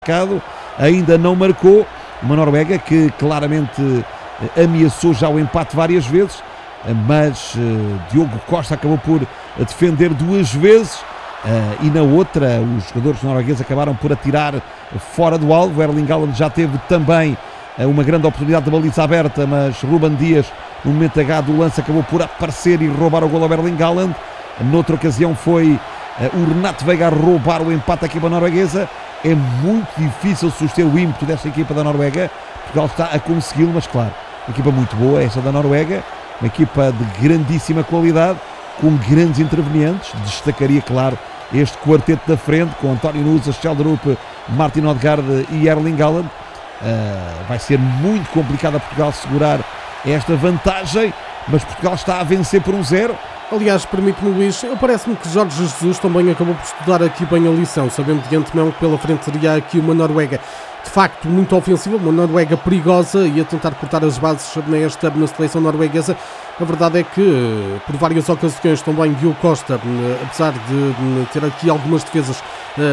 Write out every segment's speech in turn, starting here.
ainda não marcou. Uma Noruega que claramente ameaçou já o empate várias vezes, mas Diogo Costa acabou por defender duas vezes e na outra os jogadores noruegueses acabaram por atirar fora do alvo. Erling Haaland já teve também uma grande oportunidade de baliza aberta, mas Ruben Dias, no momento H do lance, acabou por aparecer e roubar o golo ao Erling Haaland. Noutra ocasião foi o Renato Veiga a roubar o empate à equipa norueguesa. É muito difícil suster o ímpeto desta equipa da Noruega. Portugal está a consegui-lo, mas claro, uma equipa muito boa esta da Noruega, uma equipa de grandíssima qualidade, com grandes intervenientes. Destacaria, claro, este quarteto da frente, com António Nusa, Schjelderup, Martin Odegaard e Erling Haaland. Vai ser muito complicado a Portugal segurar esta vantagem, mas Portugal está a vencer por 1-0. Aliás, permite-me, Luís, parece-me que Jorge Jesus também acabou por estudar aqui bem a lição, sabendo de antemão que pela frente teria aqui uma Noruega de facto muito ofensiva, uma Noruega perigosa e a tentar cortar as bases na seleção norueguesa. A verdade é que, por várias ocasiões também, Diogo Costa, apesar de ter aqui algumas defesas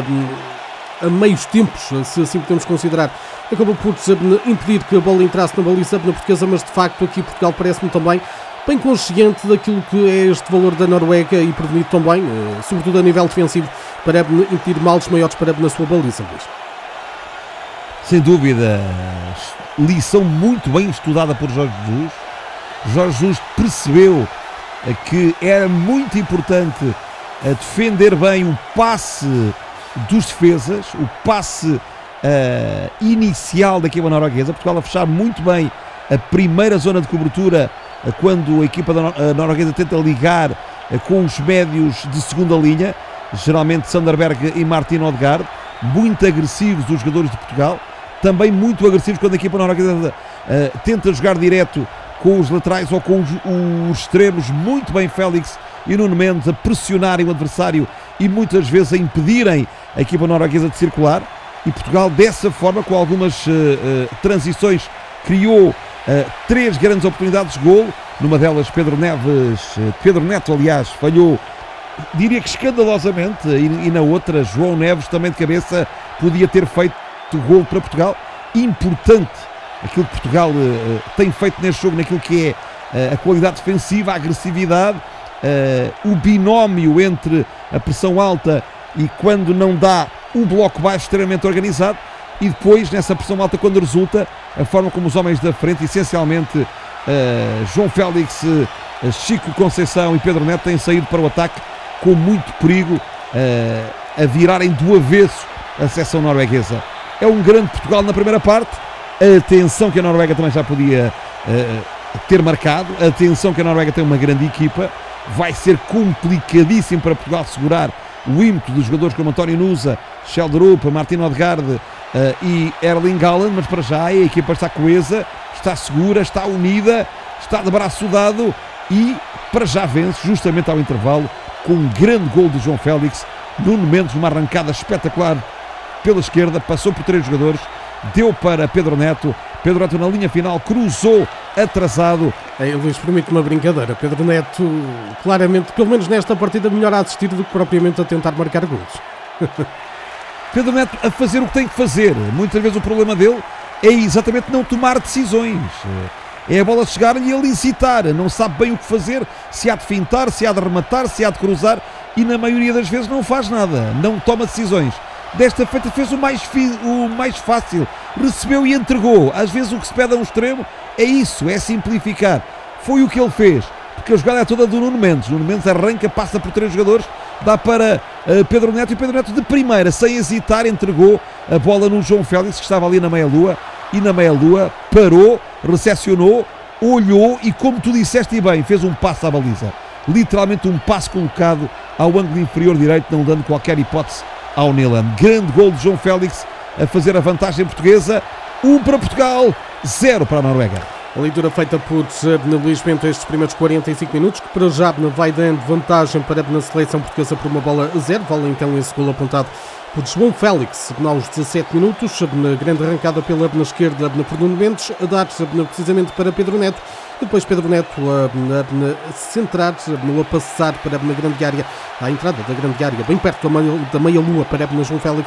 a meios tempos, se assim podemos considerar, acabou por impedir que a bola entrasse na baliza portuguesa, mas de facto aqui Portugal parece-me também bem consciente daquilo que é este valor da Noruega e prevenido também, sobretudo a nível defensivo, para impedir males maiores para na sua baliza, Luís. Sem dúvida, lição muito bem estudada por Jorge Jesus. Jorge Jesus percebeu que era muito importante defender bem o passe dos defesas, o passe inicial da equipa norueguesa. Portugal a fechar muito bem a primeira zona de cobertura quando a equipa norueguesa tenta ligar com os médios de segunda linha, geralmente Sanderberg e Martin Odegaard. Muito agressivos os jogadores de Portugal, também muito agressivos quando a equipa norueguesa tenta jogar direto com os laterais ou com os extremos. Muito bem Félix e Nuno Mendes a pressionarem o adversário e muitas vezes a impedirem a equipa norueguesa de circular, e Portugal dessa forma, com algumas transições, criou 3 grandes oportunidades de golo. Numa delas Pedro Neto, aliás, falhou, diria que escandalosamente, e na outra João Neves, também de cabeça, podia ter feito golo para Portugal. Importante aquilo que Portugal tem feito neste jogo, naquilo que é a qualidade defensiva, a agressividade, o binómio entre a pressão alta e, quando não dá, o bloco baixo extremamente organizado, e depois nessa pressão alta, quando resulta, a forma como os homens da frente, essencialmente João Félix, Chico Conceição e Pedro Neto, têm saído para o ataque com muito perigo, a virarem do avesso a seleção norueguesa. É um grande Portugal na primeira parte. Atenção que a Noruega também já podia ter marcado. Atenção que a Noruega tem uma grande equipa. Vai ser complicadíssimo para Portugal segurar o ímpeto dos jogadores como António Nusa, Schjelderup, Martin Odegaard e Erling Haaland, mas para já a equipa está coesa, está segura, está unida, está de braço dado e para já vence justamente ao intervalo com um grande gol de João Félix. Nuno Mendes, uma arrancada espetacular pela esquerda, passou por 3 jogadores, deu para Pedro Neto na linha final, cruzou atrasado. Luís, permite uma brincadeira. Pedro Neto, claramente, pelo menos nesta partida, melhor a assistir do que propriamente a tentar marcar golos. Pedro Neto a fazer o que tem que fazer. Muitas vezes o problema dele é exatamente não tomar decisões. É a bola chegar-lhe e ele hesitar. Não sabe bem o que fazer, se há de fintar, se há de rematar, se há de cruzar, e na maioria das vezes não faz nada, não toma decisões. Desta feita fez o mais fácil, recebeu e entregou. Às vezes o que se pede a um extremo é isso, é simplificar. Foi o que ele fez, porque a jogada é toda do Nuno Mendes. Nuno Mendes arranca, passa por 3 jogadores, dá para Pedro Neto, e Pedro Neto de primeira, sem hesitar, entregou a bola no João Félix, que estava ali na meia-lua, e na meia-lua parou, recepcionou, olhou e, como tu disseste e bem, fez um passo à baliza. Literalmente um passo colocado ao ângulo inferior direito, não dando qualquer hipótese ao Neland. Grande gol de João Félix a fazer a vantagem portuguesa. 1 para Portugal, 0 para a Noruega. A leitura feita por Luís Bento estes primeiros 45 minutos, que para já vai dando vantagem para a seleção portuguesa por 1-0. Vale então esse gol apontado por João Félix aos 17 minutos. Grande arrancada pela esquerda por Nuno Mendes, a dar precisamente para Pedro Neto. E depois Pedro Neto a centrar, a passar para a grande área, à entrada da grande área, bem perto da meia-lua, para João Félix. De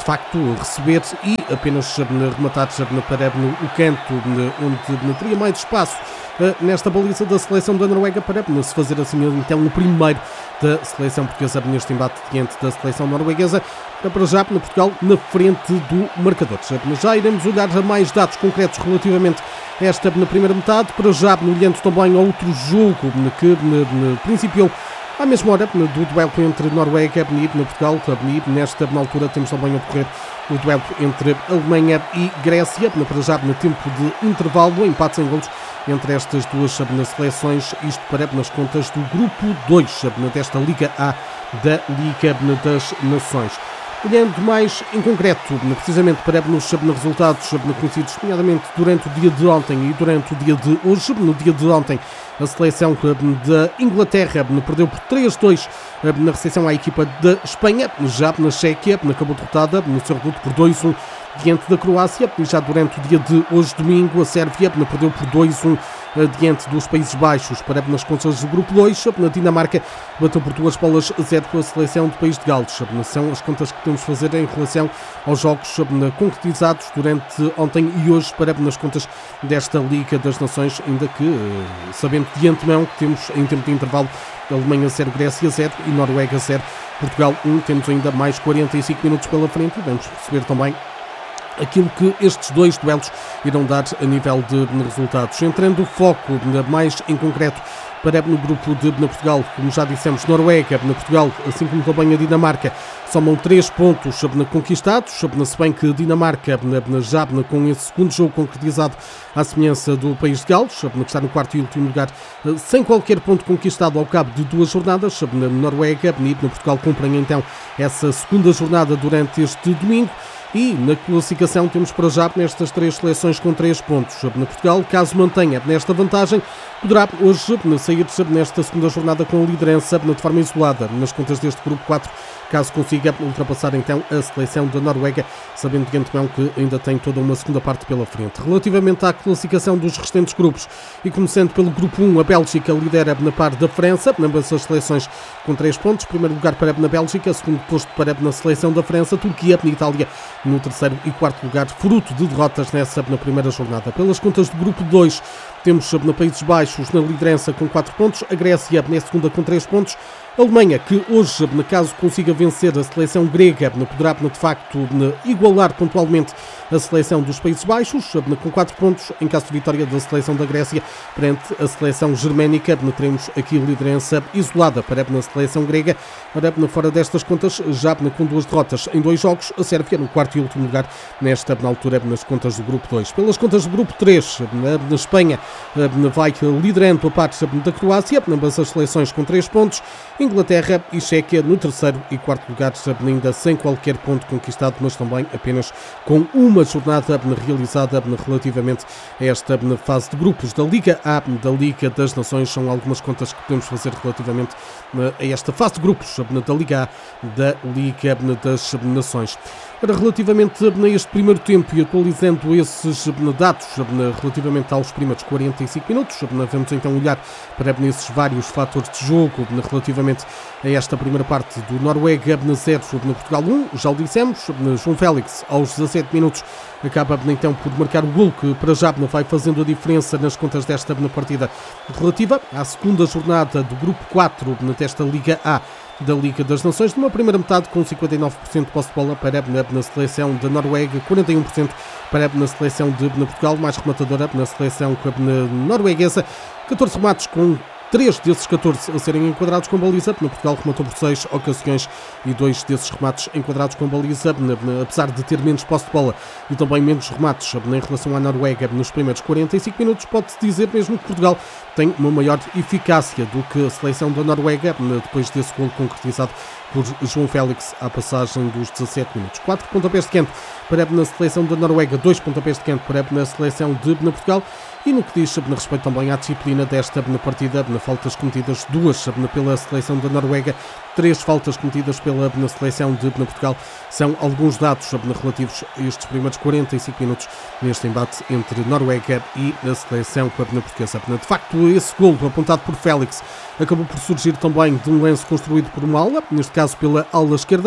facto receber e apenas rematar para o canto onde teria mais espaço nesta baliza da seleção da Noruega para se fazer assim então o primeiro da seleção portuguesa neste embate diante da seleção norueguesa, para já Portugal na frente do marcador. Já iremos olhar a mais dados concretos relativamente a esta na primeira metade, para já olhando também a outro jogo que principiou à mesma hora do duelo entre Noruega e Portugal. Nesta altura temos também a ocorrer o duelo entre Alemanha e Grécia, para já no tempo de intervalo, empates em golos entre estas duas seleções, isto para nas contas do grupo 2 desta Liga A da Liga das Nações. Olhando mais em concreto, precisamente para os resultados conhecidos, nomeadamente durante o dia de ontem e durante o dia de hoje. No dia de ontem, a seleção da Inglaterra perdeu por 3-2 na recepção à equipa da Espanha. Já na Chequia, acabou derrotada no seu reduto por 2-1 diante da Croácia. E já durante o dia de hoje, domingo, a Sérvia perdeu por 2-1 diante dos Países Baixos. Para nas contas do grupo 2, na Dinamarca bateu por 2-0 com a seleção do País de Gales. São as contas que temos de fazer em relação aos jogos concretizados durante ontem e hoje para nas contas desta Liga das Nações, ainda que sabendo de antemão que temos em tempo de intervalo Alemanha 0, Grécia 0 e Noruega 0, Portugal 1. Temos ainda mais 45 minutos pela frente e vamos perceber também aquilo que estes dois duelos irão dar a nível de resultados. Entrando o foco mais em concreto para no grupo de Portugal, como já dissemos, Noruega, Portugal, assim como também a Dinamarca, somam 3 pontos conquistados, se bem que a Dinamarca já com esse segundo jogo concretizado à semelhança do País de Gales, que está no quarto e último lugar, sem qualquer ponto conquistado ao cabo de 2 jornadas. Noruega e Portugal cumprem então essa segunda jornada durante este domingo. E na classificação temos para já nestas 3 seleções com 3 pontos. Portugal, caso mantenha nesta vantagem, poderá hoje sair nesta segunda jornada com a liderança de forma isolada nas contas deste grupo 4, caso consiga ultrapassar então a seleção da Noruega, sabendo de antemão que ainda tem toda uma segunda parte pela frente. Relativamente à classificação dos restantes grupos, e começando pelo grupo 1, a Bélgica lidera na par da França, ambas as seleções com 3 pontos. Primeiro lugar para na Bélgica, segundo posto para na seleção da França, Turquia e Itália no terceiro e quarto lugar, fruto de derrotas na primeira jornada. Pelas contas do grupo 2, temos na Países Baixos na liderança com 4 pontos, a Grécia na segunda com 3 pontos, a Alemanha, que hoje, caso consiga vencer a seleção grega, poderá de facto igualar pontualmente a seleção dos Países Baixos, com 4 pontos. Em caso de vitória da seleção da Grécia perante a seleção germânica, teremos aqui liderança isolada para a seleção grega. Ora, fora destas contas, já com 2 derrotas em 2 jogos, a Sérvia no quarto e último lugar nesta altura nas contas do grupo 2. Pelas contas do grupo 3, na Espanha vai liderando a parte da Croácia, ambas as seleções com 3 pontos, Inglaterra e Chequia no terceiro e quarto lugar, ainda sem qualquer ponto conquistado, mas também apenas com uma jornada realizada relativamente a esta fase de grupos da Liga A, da Liga das Nações. São algumas contas que podemos fazer relativamente a esta fase de grupos da Liga A, da Liga das Nações. Ora, relativamente a este primeiro tempo e atualizando esses dados relativamente aos primeiros 45 minutos, vamos então olhar para esses vários fatores de jogo relativamente a esta primeira parte do Noruega 0, Portugal 1, já o dissemos. João Félix aos 17 minutos acaba então por marcar o gol que para já vai fazendo a diferença nas contas desta partida relativa à segunda jornada do grupo 4 desta Liga A da Liga das Nações, numa primeira metade com 59% de posse de bola para na seleção da Noruega, 41% para na seleção de Portugal, mais rematadora na seleção norueguesa, 14 remates com 3 desses 14 a serem enquadrados com baliza. Portugal rematou por 6 ocasiões e 2 desses remates enquadrados com baliza, apesar de ter menos posse de bola e também menos remates em relação à Noruega nos primeiros 45 minutos. Pode-se dizer mesmo que Portugal tem uma maior eficácia do que a seleção da Noruega, depois desse golo concretizado por João Félix à passagem dos 17 minutos. 4 pontapés de canto para na seleção da Noruega, 2 pontapés de canto para na seleção de Portugal. E no que diz respeito também à disciplina desta partida, faltas cometidas 2 pela seleção da Noruega, 3 faltas cometidas pela seleção de Portugal, são alguns dados relativos a estes primeiros 45 minutos neste embate entre Noruega e a seleção portuguesa. De facto, esse golo apontado por Félix acabou por surgir também de um lance construído por uma ala, neste caso pela ala esquerda,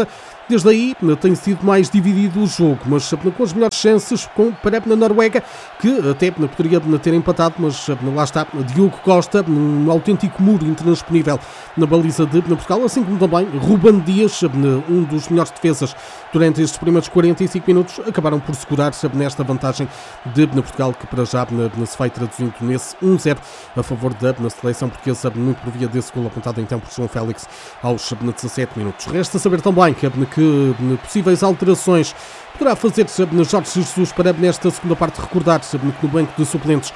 Desde aí tem sido mais dividido o jogo, mas com as melhores chances para a Noruega, que até poderia ter empatado, mas lá está Diogo Costa, um autêntico muro intransponível na baliza de Portugal, assim como também Ruben Dias, um dos melhores defesas durante estes primeiros 45 minutos, acabaram por segurar nesta vantagem de Portugal, que para já se vai traduzindo nesse 1-0 a favor da seleção portuguesa, muito por via desse gol apontado então por João Félix aos 17 minutos. Resta saber também que possíveis alterações poderá fazer Jorge Jesus para nesta segunda parte. Recordar que no banco de suplentes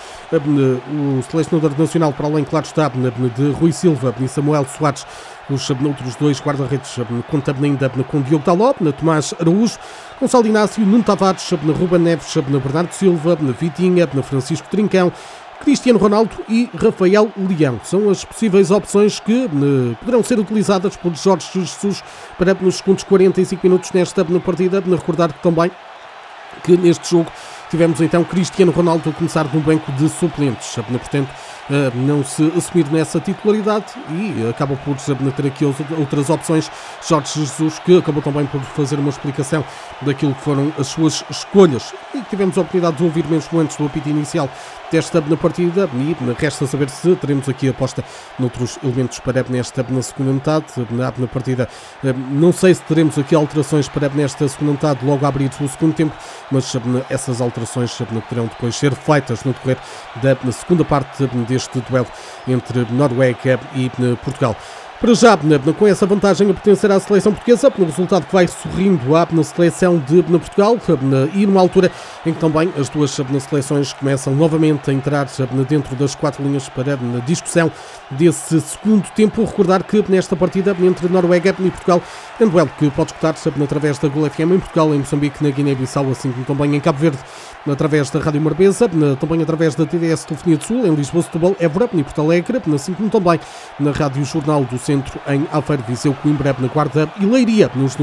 o selecionador nacional, para além, claro está, de Rui Silva e Samuel Soares, os outros dois guarda-redes contando ainda com Diogo Dalot, Tomás Araújo, Gonçalo Inácio, Nuno Tavares, Ruben Neves, Bernardo Silva, Vitinha, Francisco Trincão, Cristiano Ronaldo e Rafael Leão. São as possíveis opções que poderão ser utilizadas por Jorge Jesus para nos segundos 45 minutos nesta partida. Recordar também que neste jogo tivemos então Cristiano Ronaldo a começar no banco de suplentes, portanto não se assumir nessa titularidade, e acaba por ter aqui outras opções. Jorge Jesus, que acabou também por fazer uma explicação daquilo que foram as suas escolhas, e tivemos a oportunidade de ouvir mesmo antes do apito inicial desta partida, e resta saber se teremos aqui aposta noutros elementos para na segunda metade. Na partida não sei se teremos aqui alterações para nesta segunda metade logo a abrir o segundo tempo, mas essas alterações poderão depois ser feitas no decorrer da segunda parte deste duelo entre Noruega e Portugal. Para já, com essa vantagem a pertencer à seleção portuguesa, no resultado que vai sorrindo na seleção de Portugal, e numa altura em que também as duas seleções começam novamente a entrar dentro das quatro linhas para a discussão desse segundo tempo. Recordar que nesta partida entre Noruega e Portugal é um duelo que pode escutar através da Gol FM em Portugal, em Moçambique, na Guiné-Bissau, assim como também em Cabo Verde, através da Rádio Marbesa, também através da TDS Telefonia do Sul, em Lisboa, Setúbal, Évora e Porto Alegre, assim como também na Rádio Jornal do Centro, em Aveiro, Viseu, Coimbra, na Guarda e Leiria, nos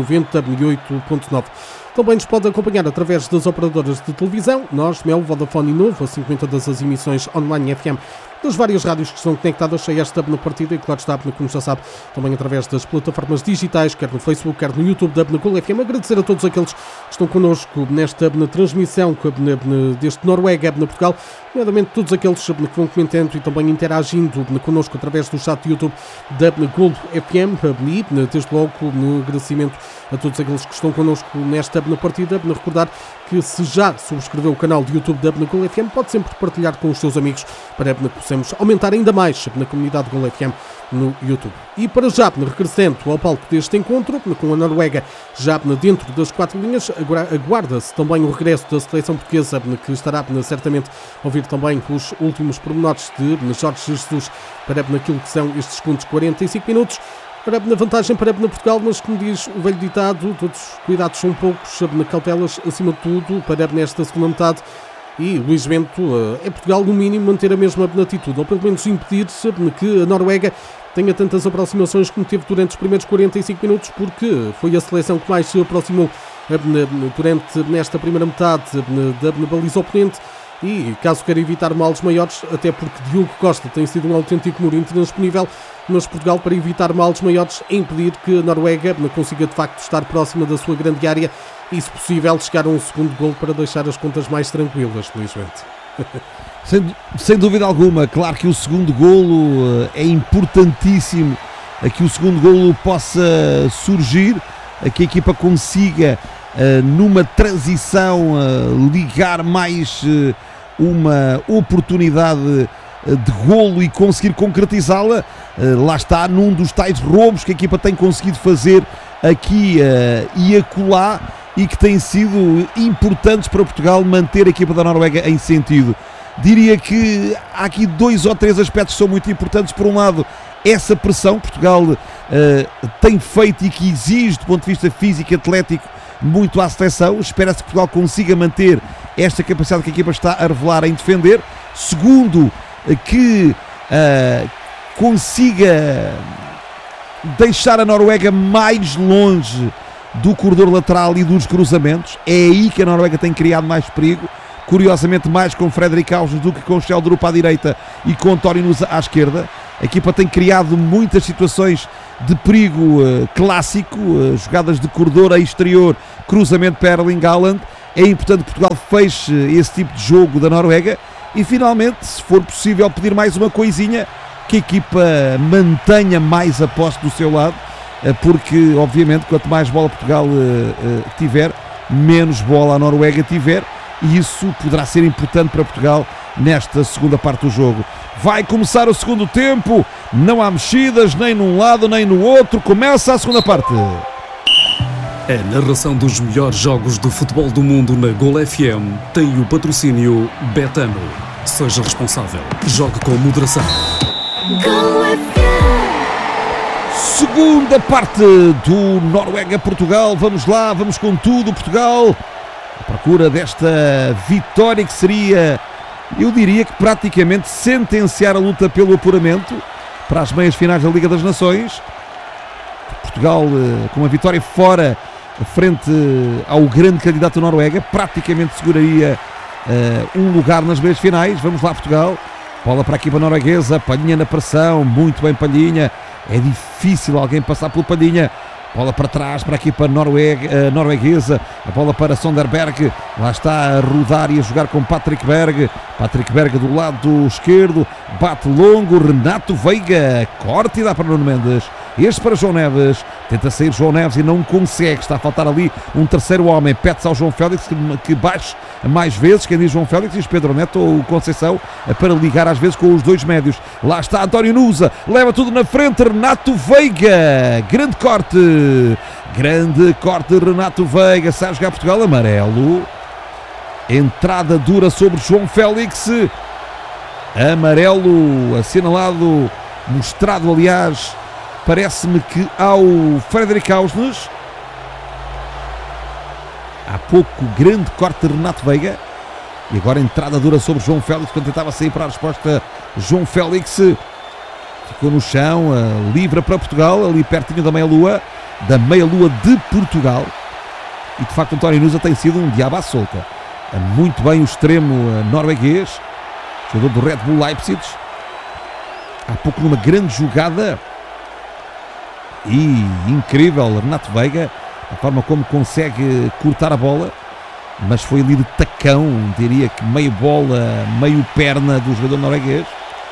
98.9. Também nos pode acompanhar através das operadoras de televisão, nós, Mel, Vodafone e Novo, assim como em todas as emissões online FM das várias rádios que estão conectadas a esta partida, e claro está, como já sabe, também através das plataformas digitais, quer no Facebook, quer no YouTube da Gol FM. Agradecer a todos aqueles que estão connosco nesta transmissão deste Noruega Portugal, nomeadamente todos aqueles que vão comentando e também interagindo connosco através do chat do YouTube da Gol FM, e desde logo no agradecimento a todos aqueles que estão connosco nesta partida. Recordar que se já subscreveu o canal de YouTube da Gol FM, pode sempre partilhar com os seus amigos para que possamos aumentar ainda mais na comunidade Gol FM no YouTube. E para já, regressando ao palco deste encontro, com a Noruega já dentro das quatro linhas, aguarda-se também o regresso da seleção portuguesa, que estará certamente a ouvir também os últimos pormenores de Jorge Jesus para naquilo que são estes segundos 45 minutos. Para na vantagem para Portugal, mas como diz o velho ditado, todos os cuidados são poucos, cautelas acima de tudo para nesta segunda metade. E Luís Bento é Portugal, no mínimo, manter a mesma atitude, ou pelo menos impedir que a Noruega tenha tantas aproximações como teve durante os primeiros 45 minutos, porque foi a seleção que mais se aproximou durante nesta primeira metade da baliza oponente. E caso queira evitar males maiores, até porque Diogo Costa tem sido um autêntico muro intransponível, mas Portugal, para evitar males maiores, é impedir que a Noruega consiga de facto estar próxima da sua grande área e, se possível, chegar a um segundo golo para deixar as contas mais tranquilas, felizmente. Sem dúvida alguma, claro que o segundo golo é importantíssimo, a que o segundo golo possa surgir, a que a equipa consiga numa transição ligar mais uma oportunidade de golo e conseguir concretizá-la. Lá está, num dos tais roubos que a equipa tem conseguido fazer aqui e acolá, e que têm sido importantes para Portugal manter a equipa da Noruega em sentido. Diria que há aqui dois ou três aspectos que são muito importantes. Por um lado, essa pressão que Portugal tem feito e que exige, do ponto de vista físico e atlético, muito à seleção. Espera-se que Portugal consiga manter esta capacidade que a equipa está a revelar em defender. Segundo, que consiga deixar a Noruega mais longe do corredor lateral e dos cruzamentos. É aí que a Noruega tem criado mais perigo, curiosamente mais com Fredrik Aursnes do que com Sheldrup à direita e com António Nusa à esquerda. A equipa tem criado muitas situações de perigo clássico, jogadas de corredor a exterior, cruzamento para Erling Haaland. É importante que Portugal feche esse tipo de jogo da Noruega e finalmente, se for possível, pedir mais uma coisinha, que a equipa mantenha mais a posse do seu lado, porque obviamente quanto mais bola Portugal tiver, menos bola a Noruega tiver, e isso poderá ser importante para Portugal nesta segunda parte do jogo. Vai começar o segundo tempo, não há mexidas nem num lado nem no outro, começa a segunda parte. A narração dos melhores jogos de futebol do mundo na Gol FM tem o patrocínio Betano. Seja responsável, jogue com moderação. Segunda parte do Noruega-Portugal, vamos lá, vamos com tudo. Portugal à procura desta vitória que seria, eu diria que praticamente sentenciar a luta pelo apuramento para as meias finais da Liga das Nações. Portugal com uma vitória fora, frente ao grande candidato Noruega, praticamente seguraria um lugar nas meias finais. Vamos lá, Portugal, bola para a equipa norueguesa, Palhinha na pressão, muito bem Palhinha, é difícil alguém passar pelo Palhinha. Bola para trás para a equipa norueguesa, a bola para Sonderberg, lá está a rodar e a jogar com Patrick Berg. Patrick Berg do lado esquerdo, bate longo, Renato Veiga, corte e dá para Nuno Mendes. Este para João Neves, tenta sair João Neves e não consegue, está a faltar ali um terceiro homem, pede-se ao João Félix que baixe mais vezes, quem diz João Félix diz Pedro Neto ou Conceição, para ligar às vezes com os dois médios. Lá está António Nusa, leva tudo na frente, Renato Veiga, grande corte Renato Veiga, sai a jogar Portugal, amarelo, entrada dura sobre João Félix, amarelo assinalado, mostrado aliás, parece-me que ao Frederic Ausnes. Há pouco grande corte de Renato Veiga e agora entrada dura sobre João Félix quando tentava sair para a resposta. João Félix ficou no chão, livre para Portugal, ali pertinho da meia-lua de Portugal, e de facto António Nusa tem sido um diabo à solta. Muito bem o extremo norueguês, jogador do Red Bull Leipzig, há pouco numa grande jogada. E incrível Renato Veiga, a forma como consegue cortar a bola, mas foi ali de tacão, diria que meio bola, meio perna do jogador norueguês.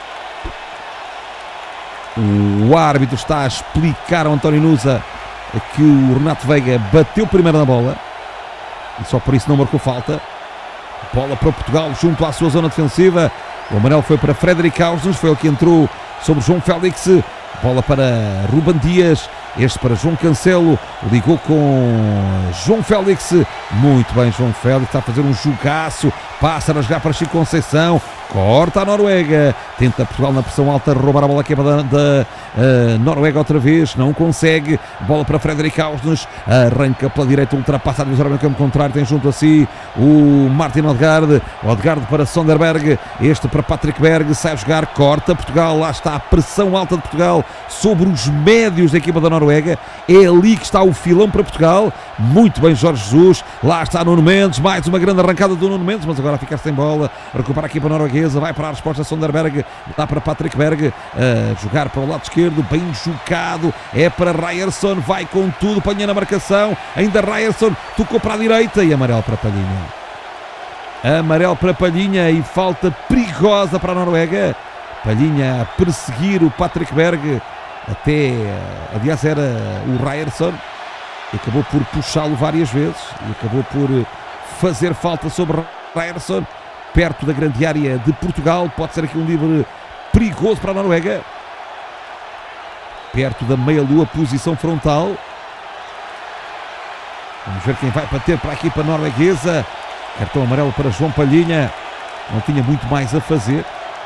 O árbitro está a explicar ao António Nusa que o Renato Veiga bateu primeiro na bola e só por isso não marcou falta. Bola para Portugal junto à sua zona defensiva, o amarelo foi para Frederic Ausnes, foi ele que entrou sobre João Félix. Bola para Ruben Dias, este para João Cancelo, ligou com João Félix, muito bem João Félix, está a fazer um jogaço, passa a jogar para Chico Conceição, corta a Noruega, tenta Portugal na pressão alta, roubar a bola aqui da Noruega outra vez, não consegue, bola para Frederic Ausnes, arranca pela direita, ultrapassa adversário no campo contrário, tem junto a si o Martin Odegaard para Sonderberg, este para Patrick Berg, sai a jogar, corta Portugal, lá está a pressão alta de Portugal sobre os médios da equipa da Noruega, é ali que está o filão para Portugal, muito bem Jorge Jesus, lá está Nuno Mendes, mais uma grande arrancada do Nuno Mendes, mas agora a ficar sem bola, recupera a equipa norueguesa, vai para a resposta Sonderberg, dá para Patrick Berg, jogar para o lado esquerdo, bem jogado, é para Ryerson, vai com tudo, Palhinha na marcação, ainda Ryerson, tocou para a direita e amarelo para Palhinha. Amarelo para Palhinha e falta perigosa para a Noruega. Palhinha a perseguir o Patrick Berg, até, aliás era o Ryerson, e acabou por puxá-lo várias vezes e acabou por fazer falta sobre Ryerson, perto da grande área de Portugal. Pode ser aqui um livre perigoso para a Noruega, perto da meia-lua, posição frontal. Vamos ver quem vai bater para a equipa norueguesa. Cartão amarelo para João Palhinha, não tinha muito mais a fazer.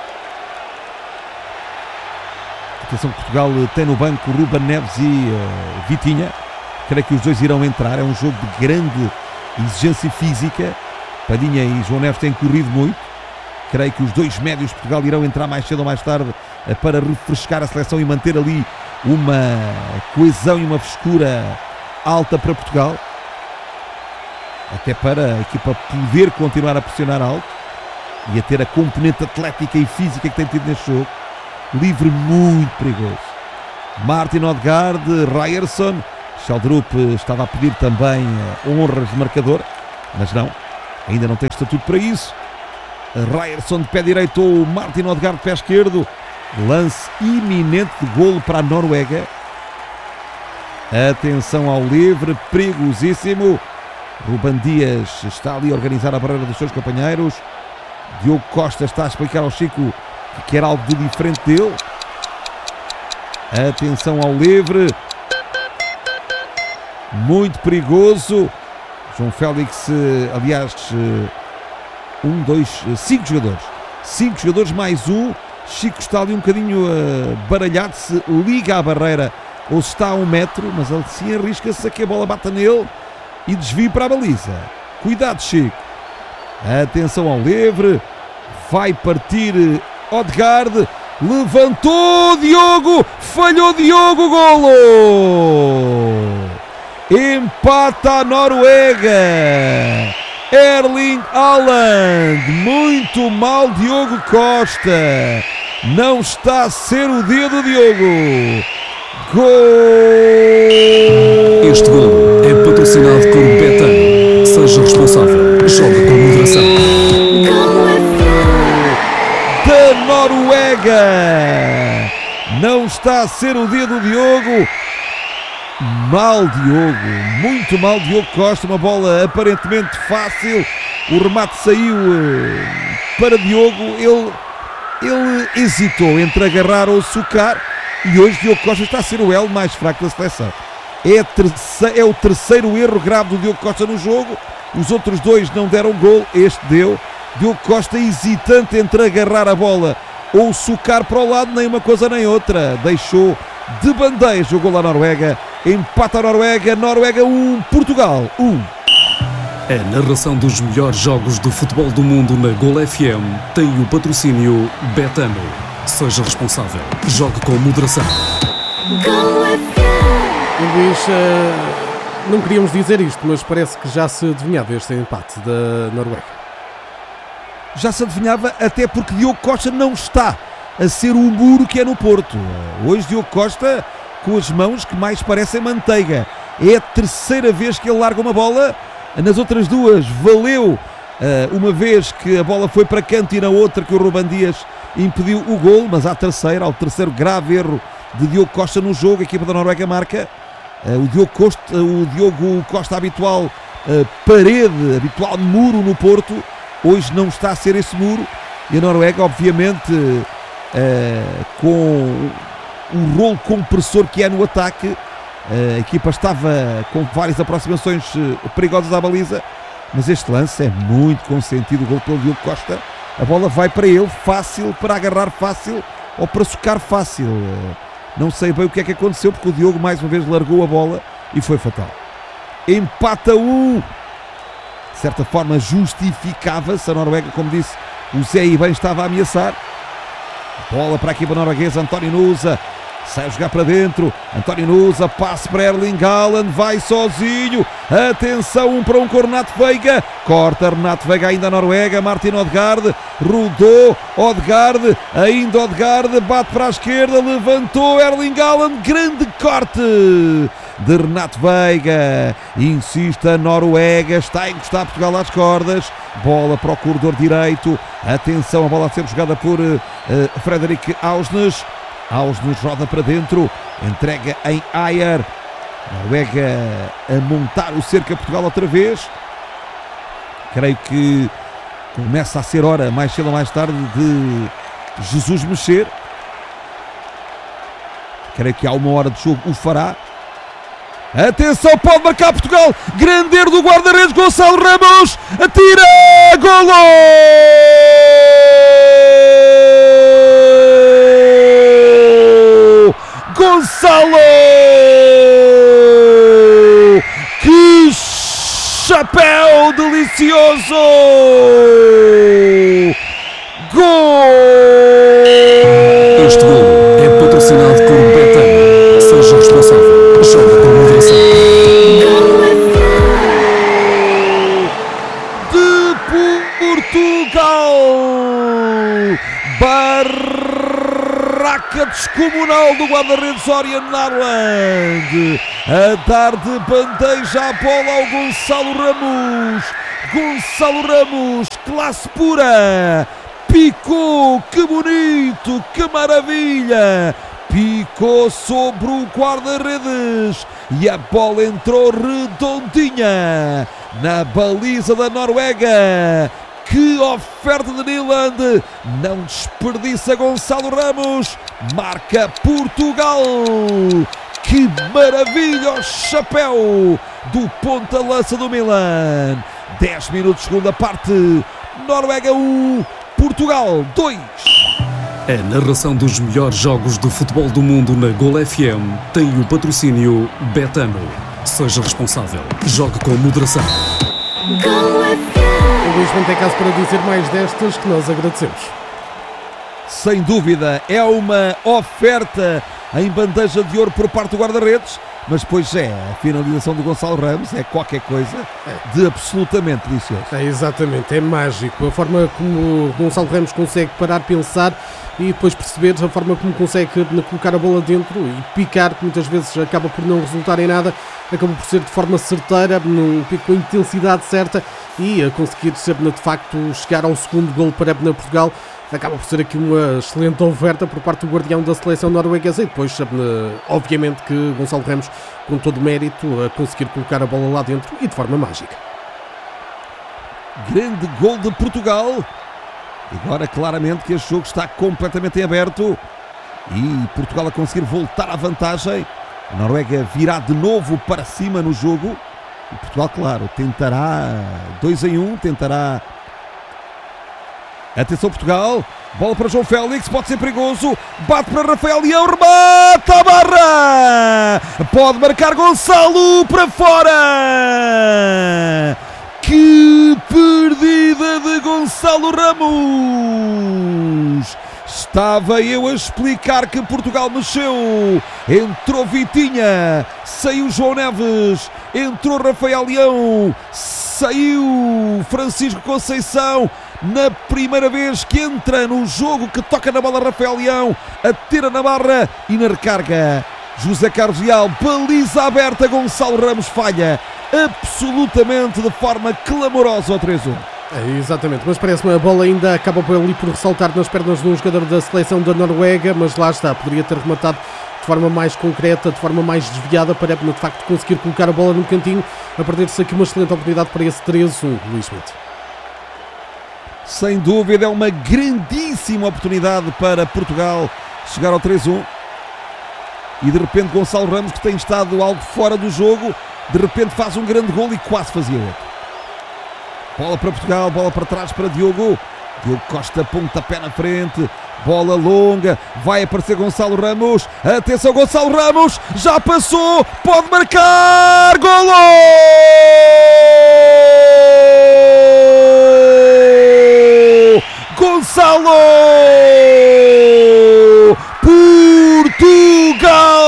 Atenção que Portugal tem no banco Ruben Neves e Vitinha, creio que os dois irão entrar, é um jogo de grande exigência física. Palhinha e João Neves têm corrido muito, creio que os dois médios de Portugal irão entrar mais cedo ou mais tarde para refrescar a seleção e manter ali uma coesão e uma frescura alta para Portugal, até para a equipa poder continuar a pressionar alto e a ter a componente atlética e física que tem tido neste jogo. Livre muito perigoso. Martin Odegaard, Ryerson. Sheldrup estava a pedir também honras de marcador, mas não, ainda não tem estatuto para isso. Ryerson de pé direito ou Martin Odegaard de pé esquerdo. Lance iminente de golo para a Noruega. Atenção ao livre, perigosíssimo. Ruben Dias está ali a organizar a barreira dos seus companheiros. Diogo Costa está a explicar ao Chico que quer algo de diferente dele. Atenção ao livre. Muito perigoso. João Félix, aliás, 5 jogadores. 5 jogadores mais um. Chico está ali um bocadinho baralhado, se liga à barreira ou se está a 1 metro, mas ele sim arrisca-se a que a bola bata nele e desvie para a baliza. Cuidado, Chico. Atenção ao livre. Vai partir Odegaard. Levantou Diogo. Falhou Diogo. Golo. Empata a Noruega. Erling Haaland. Muito mal Diogo Costa. Não está a ser o dia do Diogo. Gol! Este gol é patrocinado por Betano. Seja responsável. Joga com moderação. Da Noruega. Não está a ser o dia do Diogo. Mal Diogo, muito mal Diogo Costa, uma bola aparentemente fácil, o remate saiu para Diogo, ele hesitou entre agarrar ou socar e hoje Diogo Costa está a ser o elo mais fraco da seleção. É o terceiro erro grave do Diogo Costa no jogo, os outros 2 não deram gol, este deu. Diogo Costa hesitante entre agarrar a bola ou socar para o lado, nem uma coisa nem outra, deixou de bandeja o gol à Noruega. Empata a Noruega, Noruega 1, Portugal 1. A narração dos melhores jogos do futebol do mundo na Gol FM tem o patrocínio Betano. Seja responsável. Jogue com moderação. Luís, não queríamos dizer isto, mas parece que já se adivinhava este empate da Noruega. Já se adivinhava, até porque Diogo Costa não está a ser o muro que é no Porto. Hoje Diogo Costa com as mãos que mais parecem manteiga. É a terceira vez que ele larga uma bola. Nas outras 2 valeu uma vez que a bola foi para canto e na outra que o Ruben Dias impediu o gol, mas ao terceiro grave erro de Diogo Costa no jogo, a equipa da Noruega marca. O Diogo Costa habitual parede, habitual muro no Porto, hoje não está a ser esse muro e a Noruega obviamente com o rolo compressor que é no ataque. A equipa estava com várias aproximações perigosas à baliza, mas este lance é muito consentido, o gol pelo Diogo Costa. A bola vai para ele, fácil, para agarrar fácil ou para socar fácil. Não sei bem o que é que aconteceu, porque o Diogo mais uma vez largou a bola e foi fatal. Empata 1. De certa forma justificava-se. A Noruega, como disse, o Zé Iben estava a ameaçar. Bola para a equipa norueguesa, António Nusa sai a jogar para dentro, António Nusa, passe para Erling Haaland, vai sozinho, atenção para um com o Renato Veiga, corta Renato Veiga, ainda a Noruega, Martin Odegaard, rodou, Odegaard, ainda Odegaard, bate para a esquerda, levantou Erling Haaland, grande corte de Renato Veiga, insiste a Noruega, está a encostar Portugal às cordas, bola para o corredor direito, atenção, a bola a ser jogada por Fredrik Ausnes roda para dentro, entrega em Ayer, Noruega a montar o cerco a Portugal outra vez. Creio que começa a ser hora, mais cedo ou mais tarde, de Jesus mexer. Creio que há uma hora de jogo o fará. Atenção, pode marcar Portugal, grande erro do guarda-redes Gonçalo Ramos, atira, golo! Gonçalo! Que chapéu delicioso! Gol! Este gol é patrocinado por Betano. Seja responsável. Joga com moderação. De Portugal! barraca descomunal do guarda-redes Örjan Narland, a dar de bandeja a bola ao Gonçalo Ramos, classe pura, picou, que bonito, que maravilha, picou sobre o guarda-redes e a bola entrou redondinha na baliza da Noruega. Que oferta de Nyland, não desperdiça Gonçalo Ramos, marca Portugal. Que maravilha o chapéu do ponta-lança do Milan. 10 minutos, segunda parte, Noruega 1, Portugal 2. A narração dos melhores jogos de futebol do mundo na Gol FM tem o patrocínio Betano. Seja responsável, jogue com moderação. O Luís não tem caso para dizer mais destas, que nós agradecemos. Sem dúvida, é uma oferta em bandeja de ouro por parte do guarda-redes, mas depois a finalização do Gonçalo Ramos é qualquer coisa de absolutamente delicioso. É, exatamente, é mágico. A forma como o Gonçalo Ramos consegue parar, pensar e depois perceber a forma como consegue colocar a bola dentro e picar, que muitas vezes acaba por não resultar em nada, acaba por ser de forma certeira, num pico com a intensidade certa e a conseguir de facto chegar ao segundo golo para Portugal. Acaba por ser aqui uma excelente oferta por parte do guardião da seleção norueguesa e depois, obviamente, que Gonçalo Ramos, com todo o mérito, a conseguir colocar a bola lá dentro e de forma mágica. Grande gol de Portugal. Agora, claramente, que este jogo está completamente em aberto e Portugal a conseguir voltar à vantagem. A Noruega virá de novo para cima no jogo e Portugal, claro, tentará 2-1, tentará. Atenção Portugal, bola para João Félix, pode ser perigoso, bate para Rafael Leão, remata a barra, pode marcar Gonçalo para fora. Que perdida de Gonçalo Ramos! Estava eu a explicar que Portugal mexeu. Entrou Vitinha, saiu João Neves, entrou Rafael Leão, saiu Francisco Conceição. Na primeira vez que entra no jogo, que toca na bola Rafael Leão, atira na barra e na recarga José Carlos Leal, baliza aberta, Gonçalo Ramos falha absolutamente de forma clamorosa ao 3-1. Exatamente, mas parece-me a bola ainda acaba por ali por ressaltar nas pernas de um jogador da seleção da Noruega, mas lá está, poderia ter rematado de forma mais concreta, de forma mais desviada para de facto conseguir colocar a bola no cantinho, a perder-se aqui uma excelente oportunidade para esse 3-1, Luís Schmidt. Sem dúvida, é uma grandíssima oportunidade para Portugal chegar ao 3-1 e de repente Gonçalo Ramos, que tem estado algo fora do jogo, de repente faz um grande gol e quase fazia outro. Bola para Portugal, bola para trás para Diogo Costa, pontapé na frente, bola longa, vai aparecer Gonçalo Ramos, atenção Gonçalo Ramos, já passou, pode marcar, golo! Gonçalo! Portugal!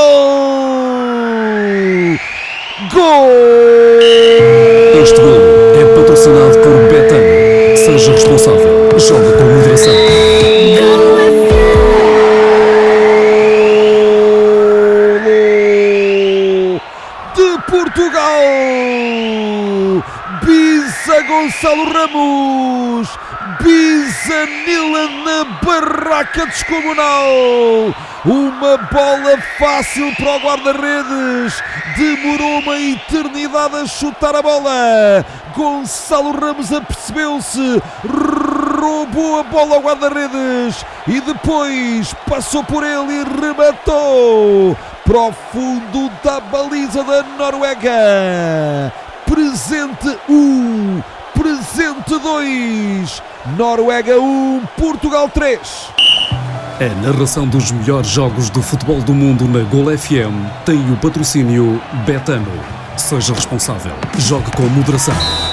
Gol! Este gol é patrocinado por Betano. Seja responsável, joga com moderação. De Portugal! Bisa Gonçalo Ramos! Bisa Nyland na barraca descomunal. Uma bola fácil para o guarda-redes. Demorou uma eternidade a chutar a bola. Gonçalo Ramos apercebeu-se, roubou a bola ao guarda-redes e depois passou por ele e rematou para o fundo da baliza da Noruega. Presente 1, presente 2. Noruega 1, Portugal 3. A narração dos melhores jogos de futebol do mundo na Gol FM tem o patrocínio Betano. Seja responsável, jogue com moderação.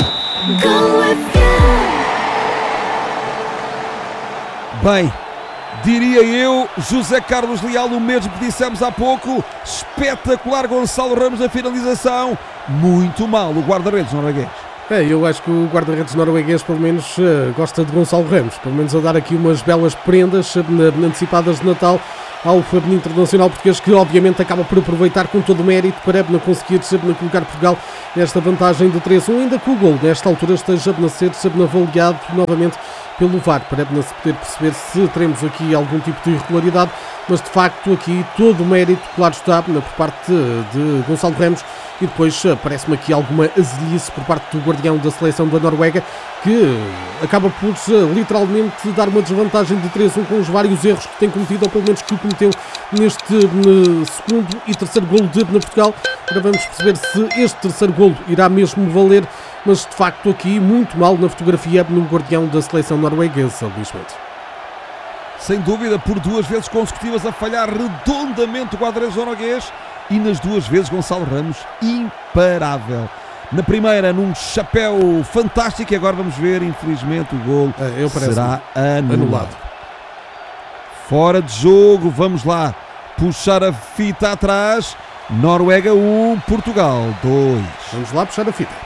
Bem, diria eu, José Carlos Leal, o mesmo que dissemos há pouco. Espetacular Gonçalo Ramos na finalização. Muito mal o guarda-redes norueguês. Eu acho que o guarda-redes norueguês pelo menos gosta de Gonçalo Ramos, pelo menos a dar aqui umas belas prendas antecipadas de Natal ao internacional português, que obviamente acaba por aproveitar com todo o mérito para conseguir colocar Portugal nesta vantagem de 3-1, ainda que o gol nesta altura esteja a ser avaliado novamente pelo VAR, para se poder perceber se teremos aqui algum tipo de irregularidade, mas de facto aqui todo o mérito, claro está, por parte de Gonçalo Ramos. E depois parece-me aqui alguma azelice por parte do guardião da seleção da Noruega, que acaba por literalmente dar uma desvantagem de 3-1 com os vários erros que tem cometido, ou pelo menos que cometeu neste segundo e terceiro golo de Portugal. Agora vamos perceber se este terceiro golo irá mesmo valer, mas de facto aqui muito mal na fotografia no guardião da seleção norueguesa, Luís Mendes. Sem dúvida, por 2 vezes consecutivas a falhar redondamente o guarda-redes norueguês, e nas 2 vezes Gonçalo Ramos imparável. Na primeira num chapéu fantástico, e agora vamos ver, infelizmente o golo será anulado. Fora de jogo, vamos lá puxar a fita atrás. Noruega 1, Portugal 2. Vamos lá puxar a fita.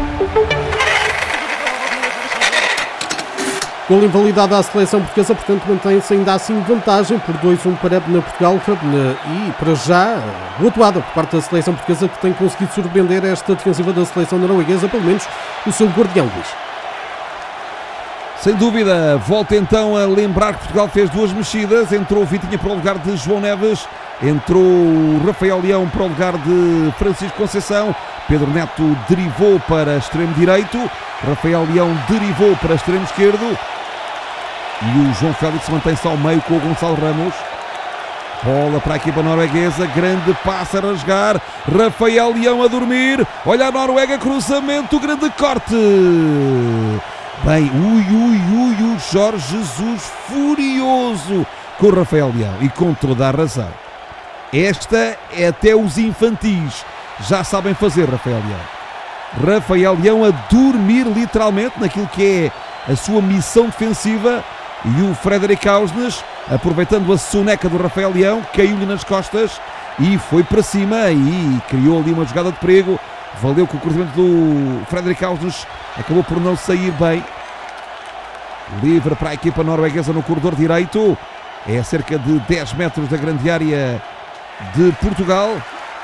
Gol invalidado à seleção portuguesa, portanto mantém-se ainda assim vantagem por 2-1 para Portugal, e para já boa atuada por parte da seleção portuguesa, que tem conseguido surpreender esta defensiva da seleção norueguesa, pelo menos o seu guardião, Luís. Sem dúvida, volta então a lembrar que Portugal fez 2 mexidas, entrou o Vitinha para o lugar de João Neves, entrou o Rafael Leão para o lugar de Francisco Conceição, Pedro Neto derivou para extremo direito, Rafael Leão derivou para extremo esquerdo, e o João Félix mantém-se ao meio com o Gonçalo Ramos. Bola para a equipa norueguesa, grande passe a rasgar, Rafael Leão a dormir, olha a Noruega, cruzamento, grande corte. Bem, o Jorge Jesus furioso com o Rafael Leão, e com toda a razão. Esta é até os infantis já sabem fazer, Rafael Leão. Rafael Leão a dormir literalmente naquilo que é a sua missão defensiva, e o Frederic Ausnes, aproveitando a soneca do Rafael Leão, caiu-lhe nas costas e foi para cima e criou ali uma jogada de perigo. Valeu que o cruzamento do Frederic Ausnes acabou por não sair bem. Livre para a equipa norueguesa no corredor direito, é a cerca de 10 metros da grande área de Portugal.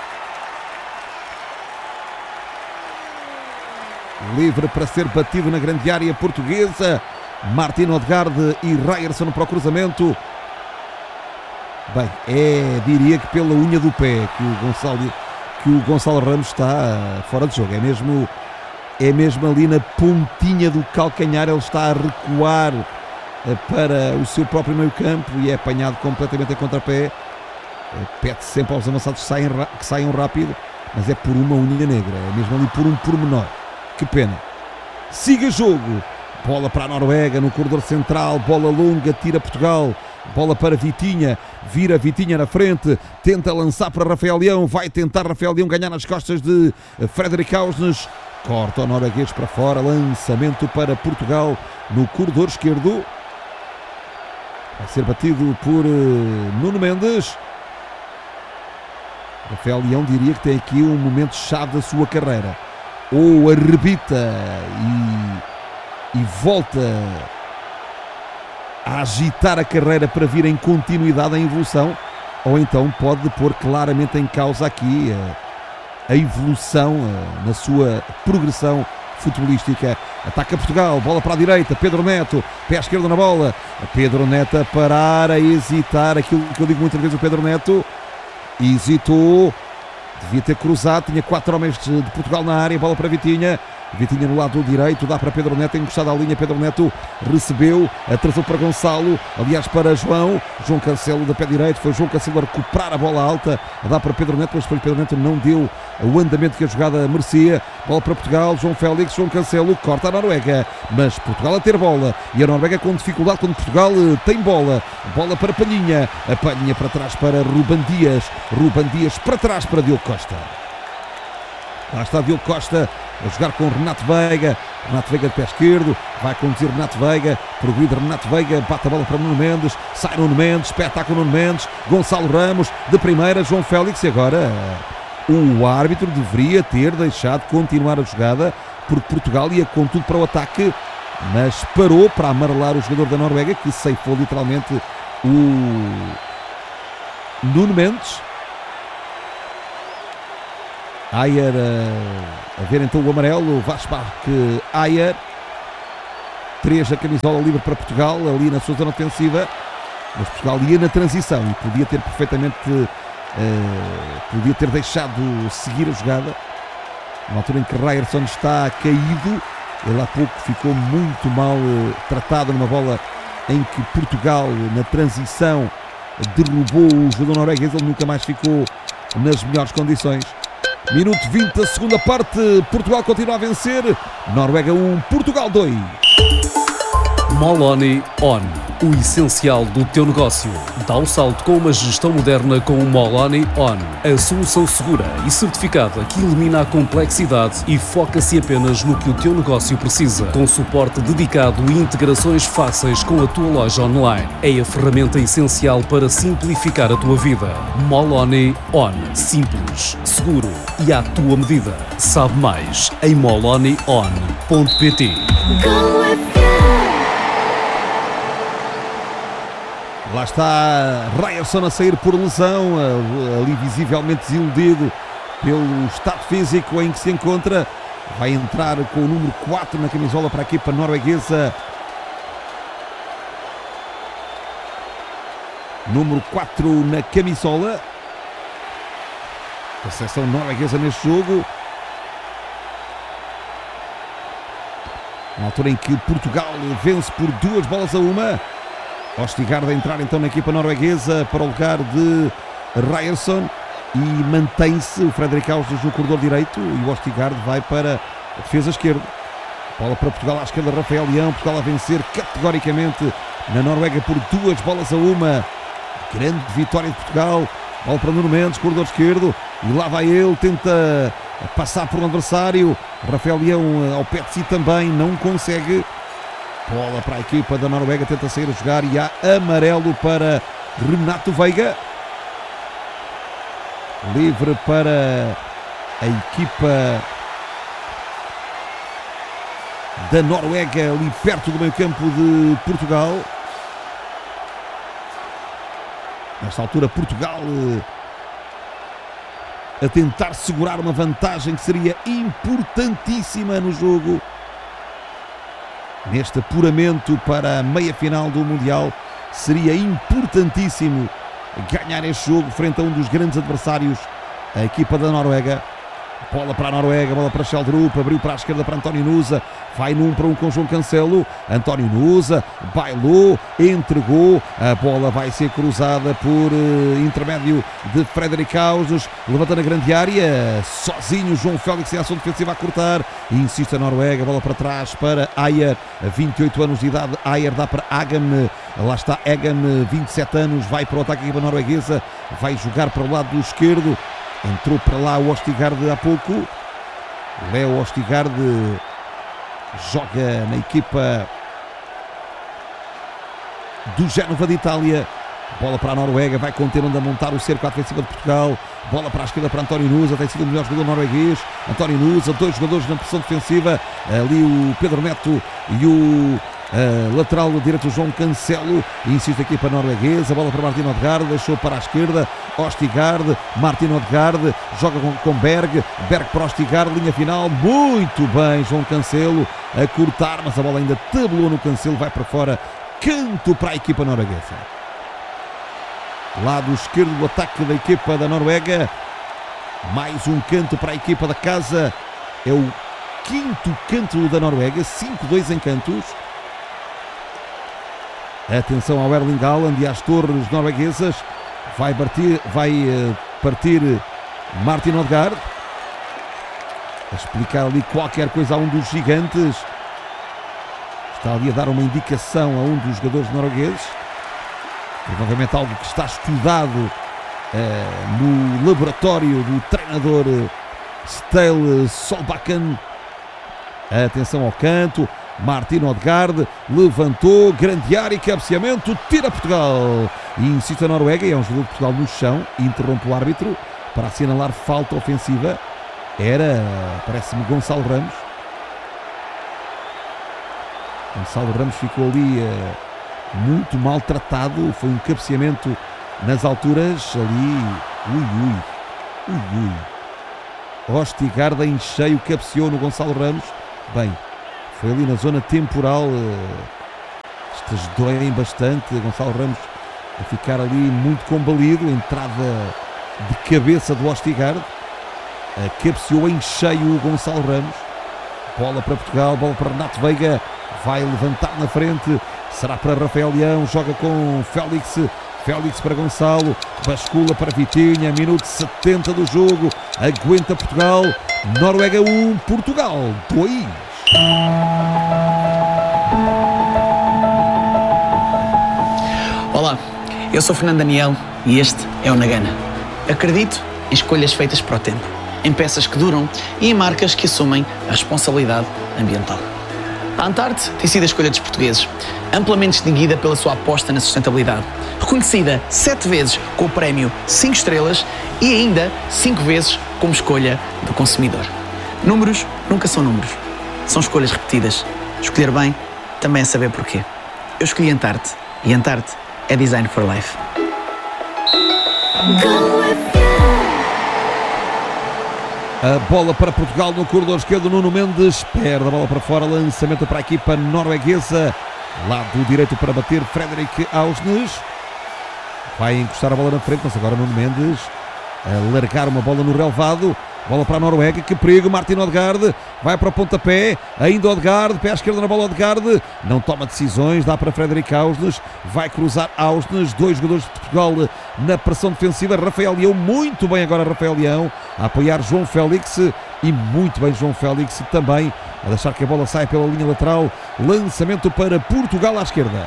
Livre para ser batido na grande área portuguesa, Martin Odegaard e Ryerson para o cruzamento. Bem, diria que pela unha do pé que o Gonçalo Ramos está fora de jogo. É mesmo ali na pontinha do calcanhar, ele está a recuar para o seu próprio meio campo e é apanhado completamente em contrapé. Pede sempre aos avançados que saiam rápido, mas é por uma unha negra, é mesmo ali por um pormenor. Que pena. Siga jogo. Bola para a Noruega no corredor central, bola longa, tira Portugal, bola para Vitinha, vira Vitinha na frente, tenta lançar para Rafael Leão, vai tentar Rafael Leão ganhar nas costas de Frederic Ausnes, corta o norueguês para fora, lançamento para Portugal no corredor esquerdo, vai ser batido por Nuno Mendes. Rafael Leão diria que tem aqui um momento chave da sua carreira, ou arrebita e volta a agitar a carreira para vir em continuidade, em evolução, ou então pode pôr claramente em causa aqui a evolução na sua progressão futebolística. Ataca Portugal, bola para a direita, Pedro Neto, pé esquerdo na bola, Pedro Neto a parar, a hesitar, aquilo que eu digo muitas vezes, o Pedro Neto hesitou, devia ter cruzado, tinha 4 homens de Portugal na área, bola para Vitinha, Vitinha no lado direito, dá para Pedro Neto, encostado à linha, Pedro Neto recebeu, atrasou para Gonçalo, aliás para João Cancelo da pé direito, foi João Cancelo a recuperar a bola alta, dá para Pedro Neto, mas depois Pedro Neto não deu o andamento que a jogada merecia. Bola para Portugal, João Félix, João Cancelo, corta a Noruega, mas Portugal a ter bola, e a Noruega com dificuldade quando Portugal tem bola. Bola para Palhinha, a Palhinha para trás para Ruben Dias para trás para Diogo Costa. Lá está Diogo Costa a jogar com Renato Veiga de pé esquerdo, vai conduzir Renato Veiga, progride Renato Veiga, bate a bola para Nuno Mendes, sai Nuno Mendes, pé ataca o Nuno Mendes, Gonçalo Ramos, de primeira, João Félix, e agora o árbitro deveria ter deixado continuar a jogada, porque Portugal ia com tudo para o ataque, mas parou para amarelar o jogador da Noruega, que ceifou literalmente o Nuno Mendes. Ayer a ver então o amarelo, Vassbach Ayer, 3 a camisola livre para Portugal, ali na sua zona ofensiva, mas Portugal ia na transição e podia ter perfeitamente, podia ter deixado seguir a jogada, na altura em que Ryerson está caído. Ele há pouco ficou muito mal tratado numa bola em que Portugal, na transição, derrubou o jogador norueguês. Ele nunca mais ficou nas melhores condições. Minuto 20 da segunda parte. Portugal continua a vencer. Noruega 1, Portugal 2. Moloni On. O essencial do teu negócio. Dá o salto com uma gestão moderna com o Moloni On. A solução segura e certificada que elimina a complexidade e foca-se apenas no que o teu negócio precisa. Com suporte dedicado e integrações fáceis com a tua loja online. É a ferramenta essencial para simplificar a tua vida. Moloni On. Simples, seguro e à tua medida. Sabe mais em molonion.pt. Lá está Ryerson a sair por lesão, ali visivelmente desiludido pelo estado físico em que se encontra. Vai entrar com o número 4 na camisola para a equipa norueguesa. Número 4 na camisola. A seleção norueguesa neste jogo. Na altura em que Portugal vence por 2-1. Ostigard a entrar então na equipa norueguesa para o lugar de Ryerson e mantém-se o Fredrik Austers no corredor direito e o Ostigard vai para a defesa esquerda. Bola para Portugal à esquerda, Rafael Leão. Portugal a vencer categoricamente na Noruega por 2-1. Grande vitória de Portugal. Bola para Nuno Mendes, corredor esquerdo, e lá vai ele, tenta passar por um adversário. Rafael Leão ao pé de si também, não consegue. Bola para a equipa da Noruega, tenta sair a jogar e há amarelo para Renato Veiga. Livre para a equipa da Noruega, ali perto do meio campo de Portugal. Nesta altura Portugal a tentar segurar uma vantagem que seria importantíssima no jogo. Neste apuramento para a meia-final do Mundial, seria importantíssimo ganhar este jogo frente a um dos grandes adversários, a equipa da Noruega. Bola para a Noruega, bola para Sheldrup, abriu para a esquerda para António Nusa, vai no 1 para 1 com João Cancelo. António Nusa bailou, entregou, a bola vai ser cruzada por intermédio de Fredrik Austers, levanta na grande área, sozinho João Félix em ação defensiva a cortar, e insiste a Noruega, bola para trás para Ayer, 28 anos de idade. Ayer dá para Agam, lá está Agam, 27 anos, vai para o ataque da equipa norueguesa, vai jogar para o lado do esquerdo. Entrou para lá o Ostigard há pouco. Leo Ostigard joga na equipa do Génova de Itália. Bola para a Noruega, vai conter onde a montar o cerco à defensiva de Portugal. Bola para a esquerda para António Nusa, tem sido o melhor jogador norueguês. António Nusa, 2 jogadores na pressão defensiva. Ali o Pedro Neto e o lateral direito João Cancelo. Insiste a equipa norueguesa, bola para Martin Odegaard, deixou para a esquerda Ostigard, Martin Odegaard joga com Berg para Ostigard, linha final, muito bem João Cancelo a cortar, mas a bola ainda tabelou no Cancelo, vai para fora, canto para a equipa norueguesa. Lado esquerdo do ataque da equipa da Noruega, mais um canto para a equipa da casa, é o 5º canto da Noruega, 5-2 em cantos. Atenção ao Erling Haaland e às torres norueguesas. Vai partir Martin Odegaard. A explicar ali qualquer coisa a um dos gigantes. Está ali a dar uma indicação a um dos jogadores noruegueses. Provavelmente algo que está estudado no laboratório do treinador Ståle Solbakken. Atenção ao canto. Martin Odegaard levantou, grande área e cabeceamento, tira Portugal. E insiste a Noruega, e é um jogador de Portugal no chão, e interrompe o árbitro para assinalar falta ofensiva. Era, parece-me, Gonçalo Ramos. Gonçalo Ramos ficou ali muito maltratado, foi um cabeceamento nas alturas ali, Ostigarda em cheio cabeceou no Gonçalo Ramos, bem, foi ali na zona temporal, estas doem bastante, Gonçalo Ramos a ficar ali muito combalido, entrada de cabeça do Ostigarda, cabeceou em cheio o Gonçalo Ramos, bola para Portugal, bola para Renato Veiga, vai levantar na frente, será para Rafael Leão, joga com Félix para Gonçalo, bascula para Vitinha, minuto 70 do jogo, aguenta Portugal, Noruega 1, Portugal 2. Olá, eu sou Fernando Daniel e este é o Nagana. Acredito em escolhas feitas para o tempo, em peças que duram e em marcas que assumem a responsabilidade ambiental. A Antarte tem sido a escolha dos portugueses, amplamente distinguida pela sua aposta na sustentabilidade, reconhecida 7 vezes com o prémio 5 estrelas e ainda 5 vezes como escolha do consumidor. Números nunca são números, são escolhas repetidas. Escolher bem também é saber porquê. Eu escolhi Antarte e Antarte é Design for Life. A bola para Portugal no corredor esquerdo, Nuno Mendes perde a bola para fora, lançamento para a equipa norueguesa, lado direito para bater Fredrik Ausnes, vai encostar a bola na frente, mas agora Nuno Mendes a largar uma bola no relevado, bola para a Noruega, que perigo, Martin Odegaard, vai para o pontapé, ainda Odegaard, pé à esquerda na bola Odegaard, não toma decisões, dá para Fredrik Ausnes, vai cruzar Ausnes, 2 jogadores de Portugal na pressão defensiva, Rafael Leão, muito bem agora Rafael Leão, a apoiar João Félix, e muito bem João Félix também, a deixar que a bola saia pela linha lateral, lançamento para Portugal à esquerda.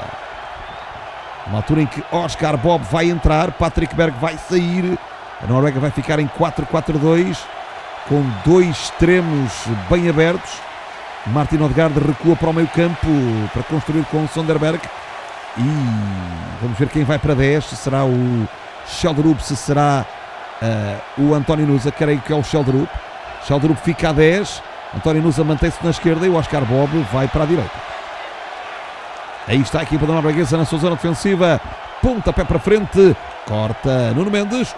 Uma altura em que Oscar Bob vai entrar, Patrick Berg vai sair, a Noruega vai ficar em 4-4-2, com 2 extremos bem abertos. Martin Odegaard recua para o meio campo para construir com Sonderberg. E vamos ver quem vai para 10, se será o Sheldrup, se será o António Nusa, creio que é o Sheldrup. Sheldrup fica a 10, António Nusa mantém-se na esquerda e o Oscar Bob vai para a direita. Aí está a equipa da norueguesa na sua zona defensiva, pontapé para frente, corta Nuno Mendes.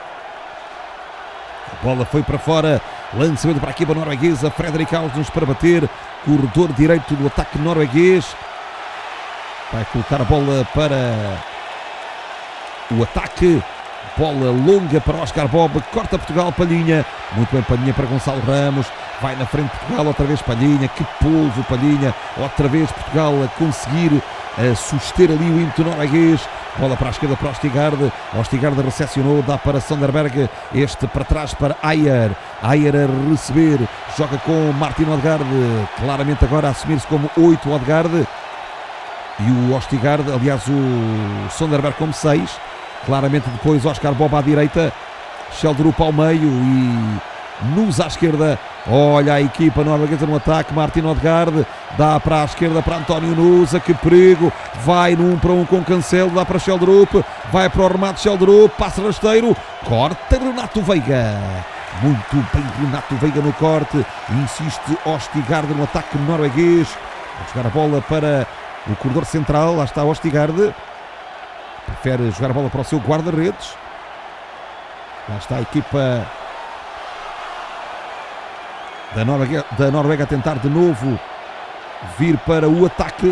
A bola foi para fora, lançamento para a equipa norueguesa, Fredrik Ausnes para bater, corredor direito do ataque norueguês, vai colocar a bola para o ataque, bola longa para Oscar Bob, corta Portugal, Palhinha, muito bem Palhinha para Gonçalo Ramos, vai na frente Portugal, outra vez Palhinha, que pouso Palhinha, outra vez Portugal a conseguir suster ali o ímpeto norueguês, bola para a esquerda para Ostigarda recepcionou, dá para Sonderberg, este para trás para Ayer a receber, joga com Martin Odegaard, claramente agora a assumir-se como 8 Odegaard, e o Ostigarda, aliás o Sonderberg como 6, claramente depois Oscar Bob à direita, Sheldrup ao meio e Nusa à esquerda. Olha a equipa norueguesa no ataque, Martin Odegaard dá para a esquerda para António Nusa, que perigo, vai no 1 para 1 com Cancelo, dá para Sheldrup, vai para o remate Sheldrup, passa rasteiro, corta Renato Veiga, muito bem Renato Veiga no corte, insiste Ostigarda no ataque norueguês, vai jogar a bola para o corredor central, lá está Ostigarda, prefere jogar a bola para o seu guarda-redes, lá está a equipa da Noruega a tentar de novo vir para o ataque.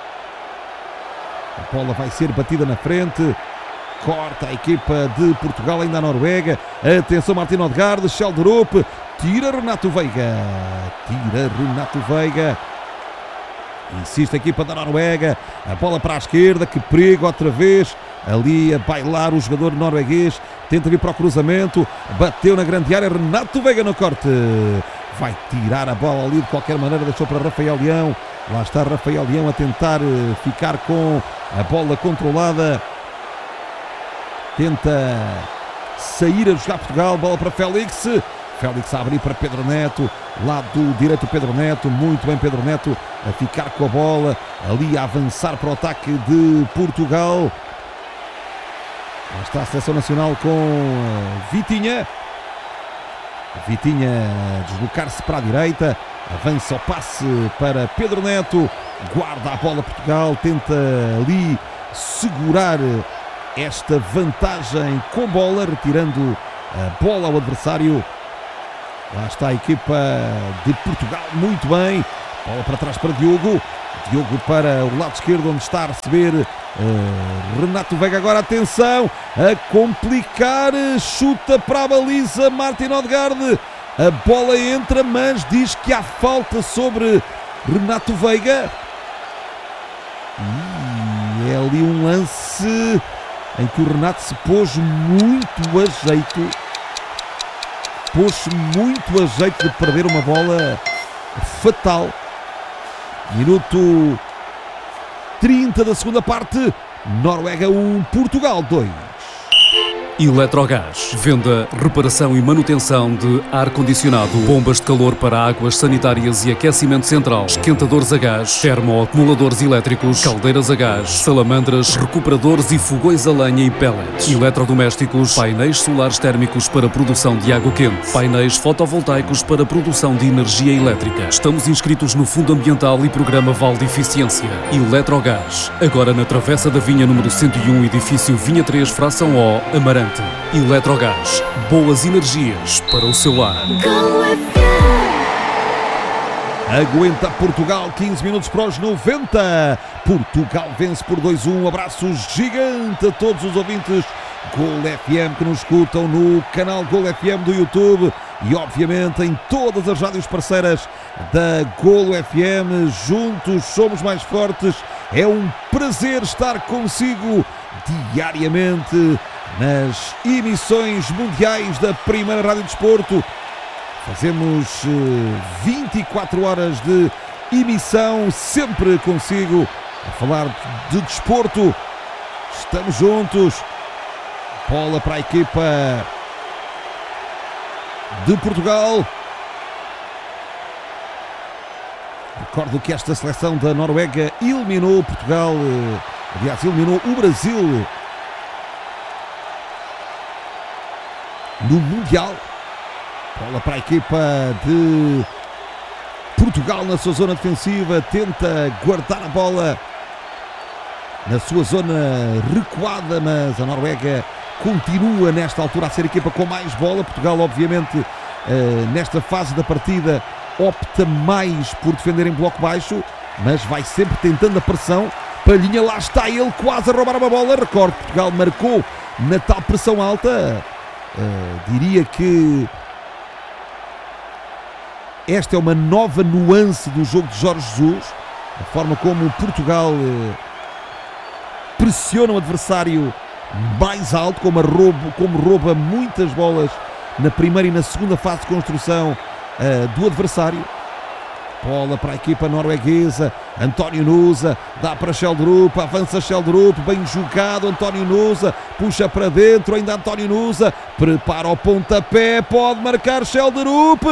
A bola vai ser batida na frente, corta a equipa de Portugal, ainda a Noruega, atenção Martin Odegaard, Sheldrup, tira Renato Veiga, insiste a equipa da Noruega, a bola para a esquerda, que perigo outra vez, ali a bailar o jogador norueguês, tenta vir para o cruzamento, bateu na grande área, Renato Veiga no corte, vai tirar a bola ali de qualquer maneira, deixou para Rafael Leão, lá está Rafael Leão a tentar ficar com a bola controlada, tenta sair a jogar Portugal, bola para Félix a abrir para Pedro Neto, lado direito Pedro Neto, muito bem Pedro Neto a ficar com a bola, ali a avançar para o ataque de Portugal. Lá está a seleção nacional com Vitinha a deslocar-se para a direita, avança o passe para Pedro Neto, guarda a bola Portugal, tenta ali segurar esta vantagem com bola, retirando a bola ao adversário. Lá está a equipa de Portugal, muito bem. Bola para trás para Diogo. Diogo para o lado esquerdo, onde está a receber Renato Veiga. Agora atenção, a complicar, chuta para a baliza Martin Odegaard. A bola entra, mas diz que há falta sobre Renato Veiga. E é ali um lance em que o Renato se pôs muito a jeito. Pôs-se muito a jeito de perder uma bola fatal. Minuto 30 da segunda parte. Noruega 1, Portugal 2. Eletrogás. Venda, reparação e manutenção de ar-condicionado, bombas de calor para águas sanitárias e aquecimento central, esquentadores a gás, termoacumuladores elétricos, caldeiras a gás, salamandras, recuperadores e fogões a lenha e pellets, eletrodomésticos, painéis solares térmicos para produção de água quente, painéis fotovoltaicos para produção de energia elétrica. Estamos inscritos no Fundo Ambiental e Programa Vale de Eficiência. Eletrogás. Agora na Travessa da Vinha número 101, edifício Vinha 3, fração O, Amarante. Eletrogás, boas energias para o seu lar. Aguenta Portugal, 15 minutos para os 90. Portugal vence por 2-1. Abraço gigante a todos os ouvintes Gol FM que nos escutam no canal Gol FM do YouTube e obviamente em todas as rádios parceiras da Gol FM. Juntos somos mais fortes. É um prazer estar consigo diariamente nas emissões mundiais da primeira Rádio Desporto. Fazemos 24 horas de emissão, sempre consigo a falar de desporto. Estamos juntos. Bola para a equipa de Portugal. Recordo que esta seleção da Noruega eliminou Portugal, aliás, eliminou o Brasil no Mundial. Bola para a equipa de Portugal na sua zona defensiva, tenta guardar a bola na sua zona recuada, mas a Noruega continua nesta altura a ser a equipa com mais bola. Portugal, obviamente, nesta fase da partida opta mais por defender em bloco baixo, mas vai sempre tentando a pressão. Palhinha, lá está ele, quase a roubar uma bola. Recorde, Portugal marcou na tal pressão alta. Diria que esta é uma nova nuance do jogo de Jorge Jesus, a forma como Portugal pressiona o adversário mais alto, como rouba muitas bolas na primeira e na segunda fase de construção do adversário. Bola para a equipa norueguesa, António Nusa, dá para Sheldrup, avança Sheldrup, bem jogado, António Nusa, puxa para dentro, ainda António Nusa, prepara o pontapé, pode marcar Sheldrup,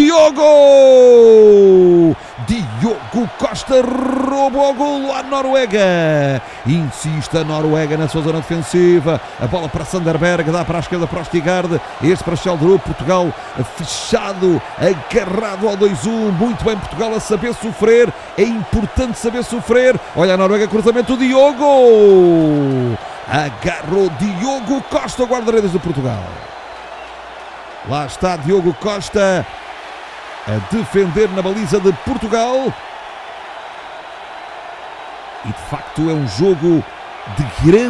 Diogo Costa roubou o golo à Noruega, insiste a Noruega na sua zona defensiva, a bola para Sanderberg, dá para a esquerda para o Stigard, este para Sheldrup, Portugal fechado, agarrado ao 2-1, muito bem Portugal a saber sofrer, é importante saber sofrer. Olha a Noruega, cruzamento, Diogo agarrou Diogo Costa, guarda-redes de Portugal. Lá está Diogo Costa a defender na baliza de Portugal. E de facto é um jogo de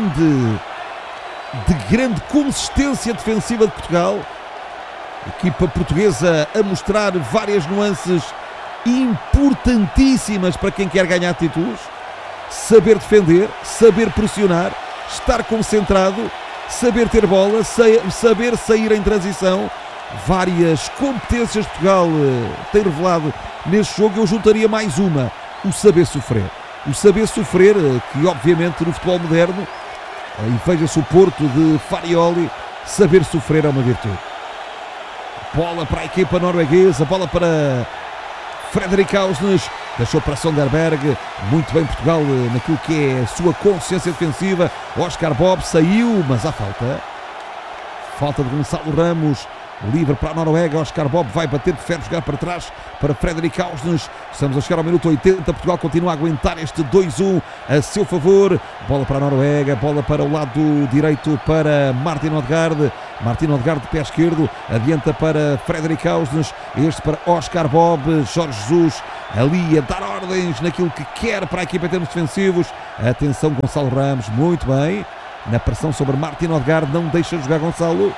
grande consistência defensiva de Portugal. A equipa portuguesa a mostrar várias nuances importantíssimas para quem quer ganhar títulos. Saber defender, saber pressionar, estar concentrado, saber ter bola, saber sair em transição. Várias competências que Portugal tem revelado neste jogo. Eu juntaria mais uma, o saber sofrer. O saber sofrer que obviamente no futebol moderno, e veja-se o Porto de Farioli, saber sofrer é uma virtude. Bola para a equipa norueguesa, bola para Fredrik Ausnes, deixou para Sonderberg, muito bem Portugal naquilo que é a sua consciência defensiva. Oscar Bob saiu, mas há falta de Gonçalo Ramos livre para a Noruega. Oscar Bob vai bater, prefere jogar para trás para Fredrik Ausnes. Estamos a chegar ao minuto 80. Portugal continua a aguentar este 2-1 a seu favor. Bola para a Noruega, bola para o lado direito para Martin Odegaard. Martin Odegaard de pé esquerdo, adianta para Fredrik Ausnes, este para Oscar Bob. Jorge Jesus ali a dar ordens naquilo que quer para a equipa em termos defensivos. Atenção, Gonçalo Ramos, muito bem, na pressão sobre Martin Odegaard, não deixa jogar Gonçalo.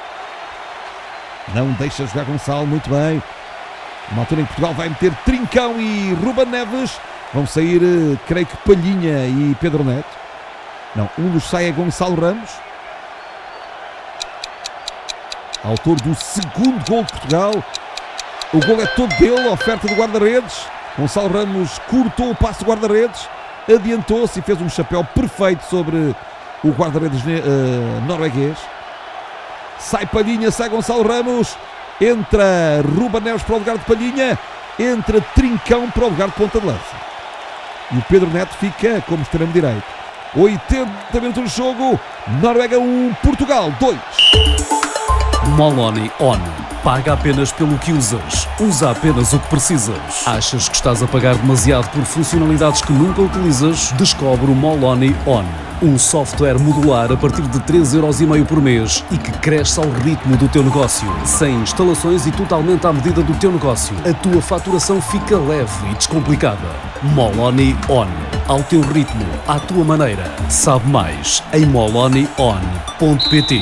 Não deixa jogar Gonçalo, muito bem. Uma altura em que Portugal vai meter Trincão e Ruben Neves. Vão sair, creio que Palhinha e Pedro Neto. Não, um dos sai é Gonçalo Ramos, autor do segundo gol de Portugal. O gol é todo dele, a oferta do guarda-redes. Gonçalo Ramos cortou o passo do guarda-redes, adiantou-se e fez um chapéu perfeito sobre o guarda-redes norueguês. Sai Palhinha, sai Gonçalo Ramos, entra Ruben Neves para o lugar de Palhinha, entra Trincão para o lugar de ponta de lança. E o Pedro Neto fica como extremo direito. 80 minutos de jogo, Noruega 1, Portugal 2. Moloni On. Paga apenas pelo que usas. Usa apenas o que precisas. Achas que estás a pagar demasiado por funcionalidades que nunca utilizas? Descobre o Moloni On. Um software modular a partir de 3,5€ por mês e que cresce ao ritmo do teu negócio. Sem instalações e totalmente à medida do teu negócio. A tua faturação fica leve e descomplicada. Moloni On. Ao teu ritmo, à tua maneira. Sabe mais em molonion.pt.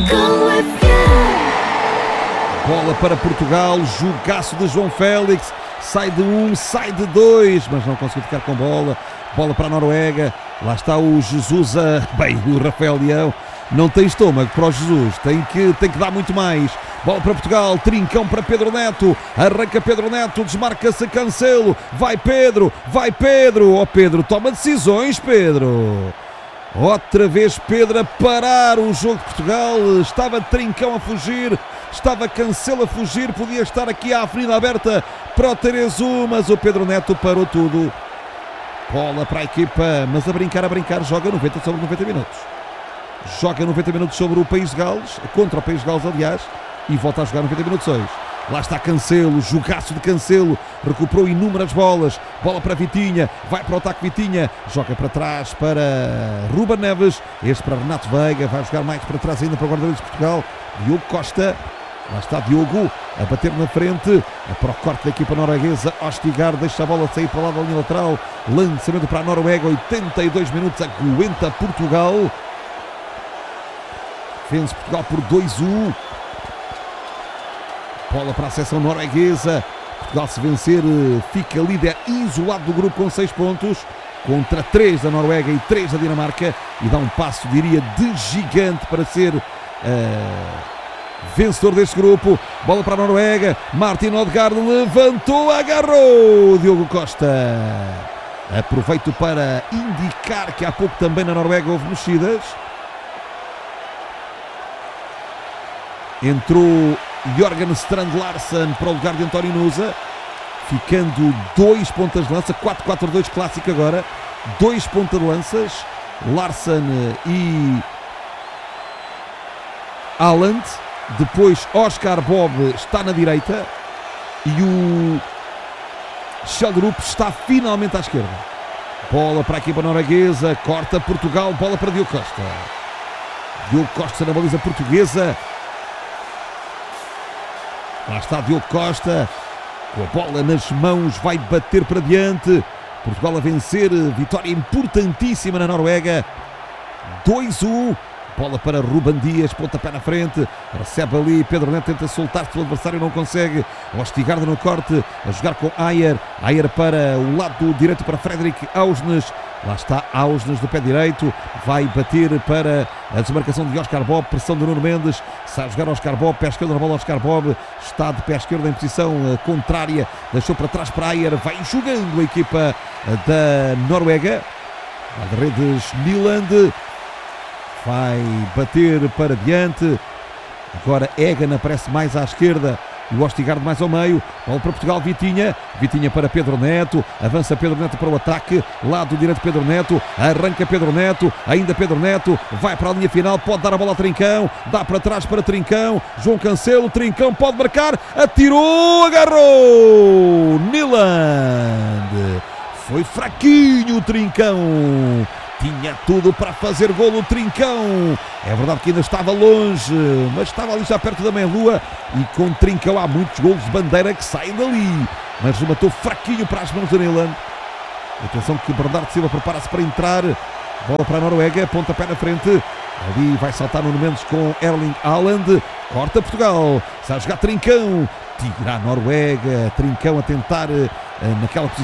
Bola para Portugal, jogaço de João Félix, sai de 1, sai de 2, mas não conseguiu ficar com bola. Bola para a Noruega, lá está o Jesus, bem, o Rafael Leão não tem estômago para o Jesus, tem que dar muito mais. Bola para Portugal, Trincão para Pedro Neto, arranca Pedro Neto, desmarca-se Cancelo, vai Pedro, ó Pedro, toma decisões Pedro. Outra vez Pedro a parar o jogo de Portugal, estava Trincão a fugir, estava Cancelo a fugir, podia estar aqui a avenida aberta para o Terezu, mas o Pedro Neto parou tudo. Bola para a equipa, mas a brincar, joga 90 sobre 90 minutos. Joga 90 minutos sobre o País de Gales, contra o País de Gales aliás, e volta a jogar 90 minutos hoje. Lá está Cancelo, jogaço de Cancelo, recuperou inúmeras bolas, bola para Vitinha, vai para o ataque Vitinha, joga para trás para Ruben Neves, este para Renato Veiga, vai jogar mais para trás ainda para o guarda-redes de Portugal, Diogo Costa, lá está Diogo, a bater na frente, para o corte da equipa norueguesa, Odegaard deixa a bola sair para lá da linha lateral, lançamento para a Noruega, 82 minutos, aguenta Portugal, vence Portugal por 2-1. Bola para a seleção norueguesa. Portugal, se vencer, fica líder isolado do grupo com 6 pontos, contra 3 da Noruega e 3 da Dinamarca, e dá um passo, diria, de gigante para ser vencedor deste grupo. Bola para a Noruega, Martin Odegaard levantou, agarrou Diogo Costa. Aproveito para indicar que há pouco também na Noruega houve mexidas. Entrou Jorgen Strand Larsen para o lugar de António Nusa, ficando 2 pontas de lança, 4-4-2 clássico agora, 2 pontas de lanças, Larsen e Haaland, depois Oscar Bob está na direita e o Schjelderup está finalmente à esquerda. Bola para a equipa norueguesa, corta Portugal, bola para Diogo Costa. Diogo Costa na baliza portuguesa. Lá está Diogo Costa, com a bola nas mãos, vai bater para diante. Portugal a vencer, vitória importantíssima na Noruega. 2-1, bola para Ruben Dias, pontapé na frente, recebe ali, Pedro Neto tenta soltar-se do adversário, não consegue. Odegaard no corte, a jogar com Ajer para o lado direito para Fredrik Ausnes. Lá está Ausnes do pé direito, vai bater para a desmarcação de Oscar Bob, pressão de Nuno Mendes, sai a jogar Oscar Bob, pé esquerdo na bola, Oscar Bob está de pé esquerdo em posição contrária, deixou para trás para Ajer, vai jogando a equipa da Noruega, guarda-redes Nyland, vai bater para diante, agora Egan aparece mais à esquerda, e o Ostigard mais ao meio, bola para Portugal, Vitinha para Pedro Neto, avança Pedro Neto para o ataque, lado direito Pedro Neto, arranca Pedro Neto, ainda Pedro Neto, vai para a linha final, pode dar a bola a Trincão, dá para trás para Trincão, João Cancelo, Trincão pode marcar, atirou, agarrou, Nyland, foi fraquinho o Trincão, tinha tudo para fazer golo o Trincão. É verdade que ainda estava longe, mas estava ali já perto da meia-lua e com Trincão há muitos golos de bandeira que saem dali. Mas rematou fraquinho para as mãos do Nyland. Atenção que Bernardo Silva prepara-se para entrar. Bola para a Noruega, pontapé na frente. Ali vai saltar Nuno Mendes com Erling Haaland. Corta Portugal. Sai a jogar Trincão. Tira a Noruega. Trincão a tentar naquela posição